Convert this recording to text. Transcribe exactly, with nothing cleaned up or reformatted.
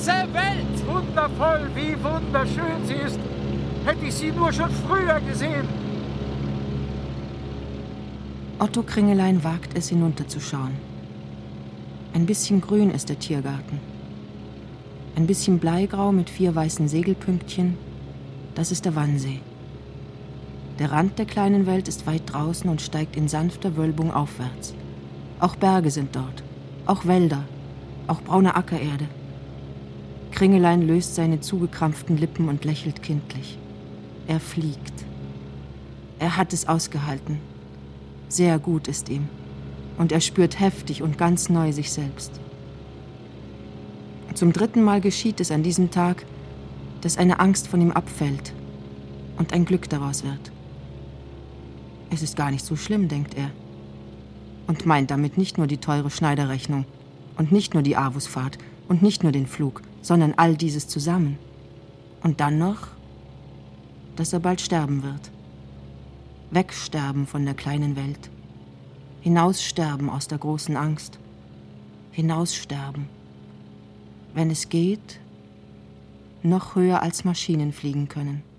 ganze Welt! Wundervoll, wie wunderschön sie ist. Hätte ich sie nur schon früher gesehen. Otto Kringelein wagt es, hinunterzuschauen. Ein bisschen grün ist der Tiergarten. Ein bisschen bleigrau mit vier weißen Segelpünktchen, das ist der Wannsee. Der Rand der kleinen Welt ist weit draußen und steigt in sanfter Wölbung aufwärts. Auch Berge sind dort, auch Wälder, auch braune Ackererde. Kringelein löst seine zugekrampften Lippen und lächelt kindlich. Er fliegt. Er hat es ausgehalten. Sehr gut ist ihm. Und er spürt heftig und ganz neu sich selbst. Zum dritten Mal geschieht es an diesem Tag, dass eine Angst von ihm abfällt und ein Glück daraus wird. Es ist gar nicht so schlimm, denkt er. Und meint damit nicht nur die teure Schneiderrechnung und nicht nur die Avusfahrt und nicht nur den Flug, sondern all dieses zusammen. Und dann noch, dass er bald sterben wird. Wegsterben von der kleinen Welt. Hinaussterben aus der großen Angst. Hinaussterben. Wenn es geht, noch höher als Maschinen fliegen können.